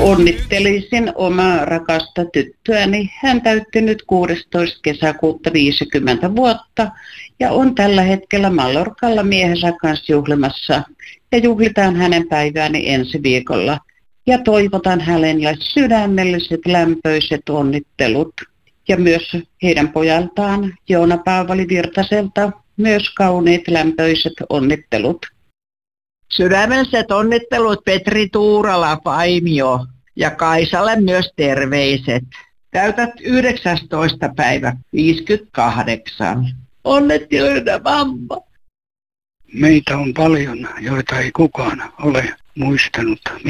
Onnittelisin omaa rakasta tyttöäni. Hän täytti nyt 16. kesäkuuta 50 vuotta ja on tällä hetkellä Mallorcalla miehensä kanssa juhlimassa. Ja juhlitaan hänen päivääni ensi viikolla. Ja toivotan hänelle sydämelliset lämpöiset onnittelut. Ja myös heidän pojaltaan Joona Paavali Virtaselta myös kauniit lämpöiset onnittelut. Sydämelliset onnittelut Petri Tuurala Paimio ja Kaisalle myös terveiset. Täytät 19. päivä 58. Onnitteluita mamma. Meitä on paljon, joita ei kukaan ole muistanut.